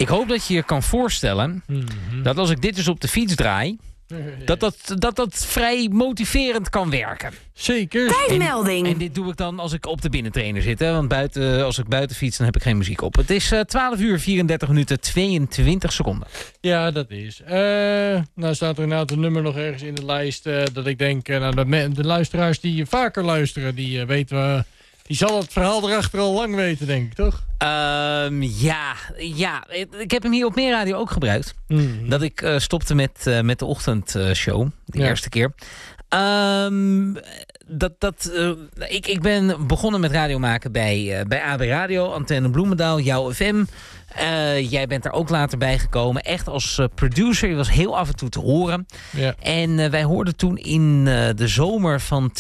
Ik hoop dat je je kan voorstellen dat als ik dit dus op de fiets draai, dat vrij motiverend kan werken. Zeker. Tijdmelding. En dit doe ik dan als ik op de binnentrainer zit. Hè? Want als ik buiten fiets, dan heb ik geen muziek op. Het is 12 uur, 34 minuten, 22 seconden. Ja, dat is. Nou staat er inderdaad een nummer nog ergens in de lijst. Dat ik denk, de luisteraars die vaker luisteren, die weten... Die zal het verhaal erachter al lang weten, denk ik, toch? Ja. Ik heb hem hier op Meerradio ook gebruikt. Dat ik stopte met de ochtendshow. De eerste keer. Ik ben begonnen met radio maken bij AB Radio, Antenne Bloemendaal, Jouw FM. Jij bent er ook later bij gekomen. Echt als producer. Je was heel af en toe te horen. Ja. En wij hoorden toen in de zomer van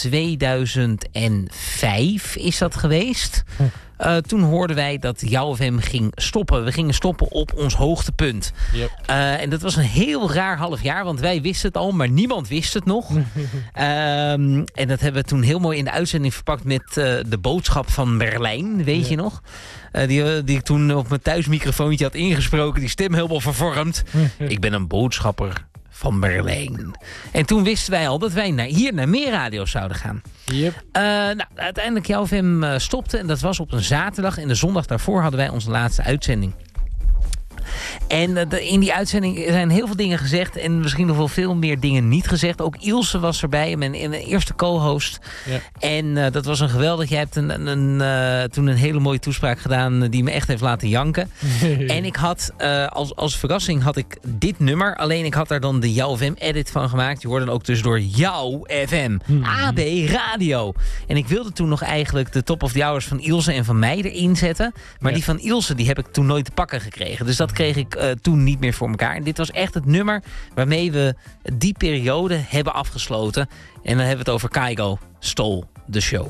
2005 is dat geweest. Toen hoorden wij dat Jouw FM ging stoppen. We gingen stoppen op ons hoogtepunt. Yep. En dat was een heel raar half jaar, want wij wisten het al, maar niemand wist het nog. En dat hebben we toen heel mooi in de uitzending verpakt met de boodschap van Berlijn, weet je nog? Die ik toen op mijn thuismicrofoontje had ingesproken, die stem helemaal vervormd. Ik ben een boodschapper van Berlijn. En toen wisten wij al dat wij hier naar Meerradio zouden gaan. Yep. Uiteindelijk Jouw FM stopte en dat was op een zaterdag. En de zondag daarvoor hadden wij onze laatste uitzending. En in die uitzending zijn heel veel dingen gezegd en misschien nog wel veel meer dingen niet gezegd. Ook Ilse was erbij, mijn eerste co-host. Ja. En dat was een geweldig. Jij hebt toen een hele mooie toespraak gedaan die me echt heeft laten janken. En ik had als verrassing had ik dit nummer. Alleen ik had daar dan de Jouw FM edit van gemaakt. Je hoorde dan ook tussendoor Jouw FM. AB Radio. En ik wilde toen nog eigenlijk de Top of the Hours van Ilse en van mij erin zetten. Maar die van Ilse die heb ik toen nooit te pakken gekregen. Dus dat kreeg ik toen niet meer voor elkaar. En dit was echt het nummer waarmee we die periode hebben afgesloten. En dan hebben we het over Kaigo Stole the Show.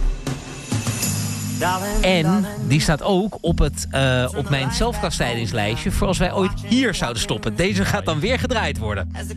En die staat ook op mijn zelfkastijdingslijstje voor als wij ooit hier zouden stoppen. Deze gaat dan weer gedraaid worden.